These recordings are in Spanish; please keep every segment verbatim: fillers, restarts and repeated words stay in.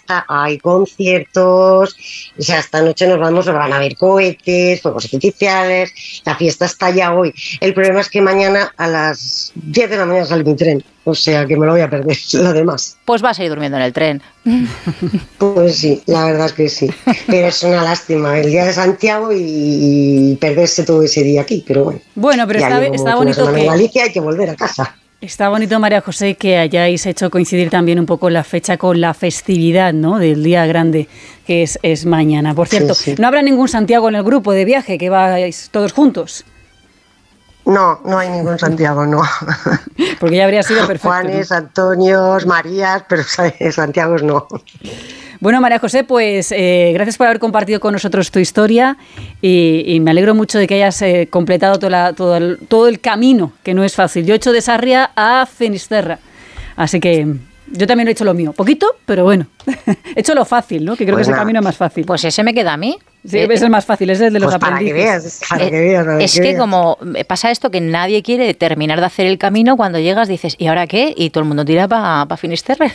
fiesta, hay conciertos, o sea, esta noche nos vamos, nos van a ver cohetes, fuegos artificiales, la fiesta está ya hoy. El problema es que mañana a las diez de la mañana sale mi tren, o sea que me lo voy a perder, lo demás. Pues vas a ir durmiendo en el tren. Pues sí, la verdad es que sí, pero es una lástima el día de Santiago y perderse todo ese día aquí, pero bueno. Bueno, pero está, está bonito que... En Galicia hay que volver a casa. Está bonito, María José, que hayáis hecho coincidir también un poco la fecha con la festividad, ¿no?, del día grande, que es, es mañana. Por cierto, sí, sí. ¿No habrá ningún Santiago en el grupo de viaje, que vais todos juntos? No, no hay ningún Santiago, no. Porque ya habría sido perfecto. Juanes, ¿no? Antonios, Marías, pero Santiago no. Bueno, María José, pues eh, gracias por haber compartido con nosotros tu historia y, y me alegro mucho de que hayas eh, completado toda la, todo, el, todo el camino, que no es fácil. Yo he hecho de Sarria a Finisterra, así que yo también he hecho lo mío. Poquito, pero bueno. He hecho lo fácil, ¿no? Que creo pues que es el camino más fácil. Pues ese me queda a mí. Sí, eh, es el más fácil, es el de los pues aprendices. Para que veas, para eh, que veas. Para es que, que veas. Como pasa esto que nadie quiere terminar de hacer el camino, cuando llegas dices, ¿y ahora qué? Y todo el mundo tira para pa Finisterre.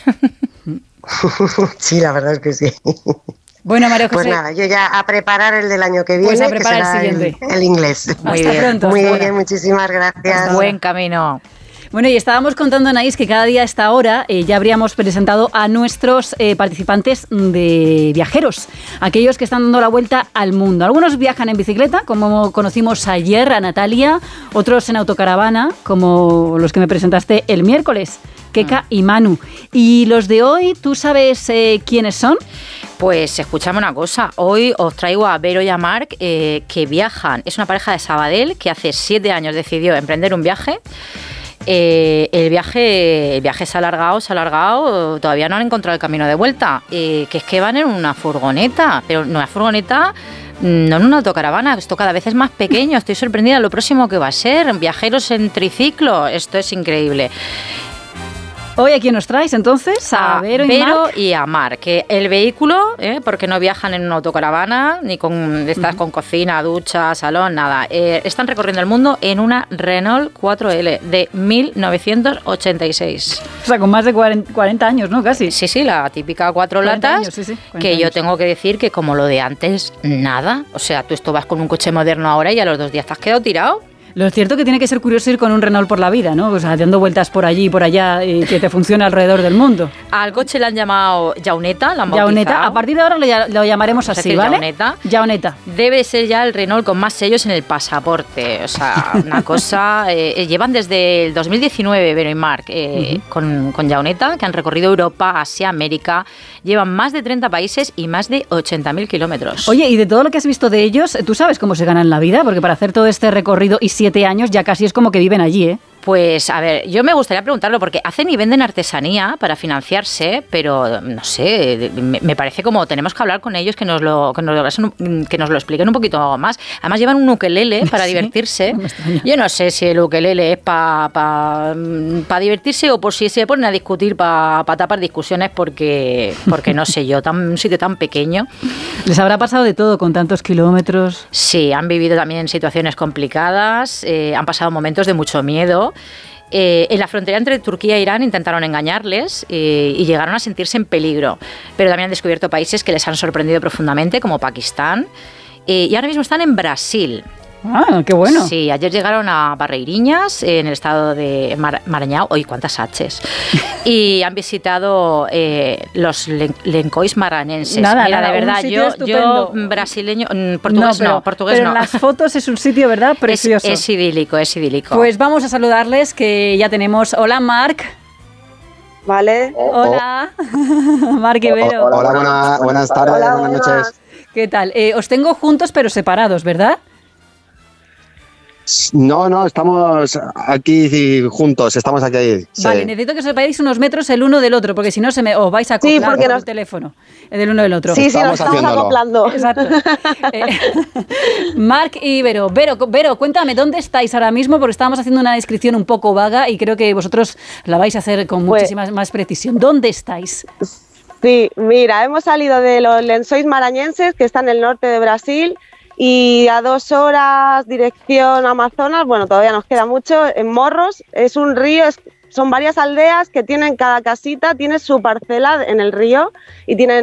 Sí, la verdad es que sí. Bueno, María José. Pues nada, yo ya a preparar el del año que viene, pues a preparar que será el siguiente. El, el inglés. Muy hasta bien. Pronto. Muy hasta bien, ahora. Muchísimas gracias. Buen camino. Bueno, y estábamos contando, Anaís, que cada día a esta hora eh, ya habríamos presentado a nuestros eh, participantes de viajeros, aquellos que están dando la vuelta al mundo. Algunos viajan en bicicleta, como conocimos ayer a Natalia, otros en autocaravana, como los que me presentaste el miércoles, Keka y Manu. ¿Y los de hoy, tú sabes eh, quiénes son? Pues escúchame una cosa, hoy os traigo a Vero y a Marc, eh, que viajan. Es una pareja de Sabadell que hace siete años decidió emprender un viaje. Eh, el viaje el viaje se ha alargado, se ha alargado, todavía no han encontrado el camino de vuelta, eh, que es que van en una furgoneta, pero una furgoneta, no en una autocaravana, esto cada vez es más pequeño, estoy sorprendida de lo próximo que va a ser, viajeros en triciclo, esto es increíble. Hoy a quién nos traes entonces, a, a Vero y Vero Marc. y a Marc, que el vehículo, eh, porque no viajan en una autocaravana, ni con estas uh-huh. con cocina, ducha, salón, nada. Eh, están recorriendo el mundo en una Renault cuatro L de mil novecientos ochenta y seis. O sea, con más de cuarenta años, ¿no? Casi. Sí, sí, la típica cuatro latas, años, sí, sí, que años. Yo tengo que decir que como lo de antes, nada. O sea, tú esto vas con un coche moderno ahora y a los dos días te has quedado tirado. Lo cierto que tiene que ser curioso ir con un Renault por la vida, ¿no? O sea, dando vueltas por allí y por allá y que te funcione alrededor del mundo. Al coche le han llamado Jauneta, la han Jauneta, a partir de ahora lo, lo llamaremos así, es ¿vale? Jauneta. Jauneta. Debe ser ya el Renault con más sellos en el pasaporte. O sea, una cosa... Eh, llevan desde el dos mil diecinueve, Vero y Marc, eh, uh-huh. con, con Jauneta, que han recorrido Europa, Asia, América. Llevan más de treinta países y más de ochenta mil kilómetros. Oye, y de todo lo que has visto de ellos, ¿tú sabes cómo se ganan la vida? Porque para hacer todo este recorrido y siete años ya casi es como que viven allí, ¿eh? Pues, a ver, yo me gustaría preguntarlo porque hacen y venden artesanía para financiarse, pero, no sé, me, me parece como tenemos que hablar con ellos, que nos lo que nos lo, que nos lo expliquen un poquito más. Además llevan un ukelele para ¿sí? divertirse. No yo no sé si el ukelele es para pa, pa divertirse o por si se ponen a discutir para pa tapar discusiones porque, porque no sé yo, tan, un sitio tan pequeño. ¿Les habrá pasado de todo con tantos kilómetros? Sí, han vivido también situaciones complicadas, eh, han pasado momentos de mucho miedo. Eh, en la frontera entre Turquía e Irán intentaron engañarles eh, y llegaron a sentirse en peligro, pero también han descubierto países que les han sorprendido profundamente, como Pakistán, eh, y ahora mismo están en Brasil. Ah, qué bueno. Sí, ayer llegaron a Barreiriñas, en el estado de Mar- Maranhão. Oye, cuántas H's. Y han visitado eh, los len- lencois maranhenses. Nada, Mira, nada, de verdad, yo, yo brasileño, portugués no, no, no portugués pero no. en las fotos es un sitio, ¿verdad? Precioso. Es, es idílico, es idílico. Pues vamos a saludarles, que ya tenemos. Hola, Marc. Vale. Hola, Marc y Vero. Hola, buena, buenas tardes, Hola, buenas buenas. noches. ¿Qué tal? Eh, os tengo juntos pero separados, ¿verdad? No, no, estamos aquí juntos, estamos aquí. Sí. Vale, necesito que os separéis unos metros el uno del otro, porque si no se me, os vais a acoplar sí, porque por nos... el teléfono del uno del otro. Sí, sí, nos estamos acoplando. Exacto. Eh, Marc y Vero. Vero, Vero, cuéntame, ¿dónde estáis ahora mismo? Porque estábamos haciendo una descripción un poco vaga y creo que vosotros la vais a hacer con pues, muchísima más precisión. ¿Dónde estáis? Sí, mira, hemos salido de los Lençóis Maranhenses, que está en el norte de Brasil, y a dos horas dirección Amazonas, bueno, todavía nos queda mucho, en Morros, es un río, es, son varias aldeas que tienen, cada casita tiene su parcela en el río y tienen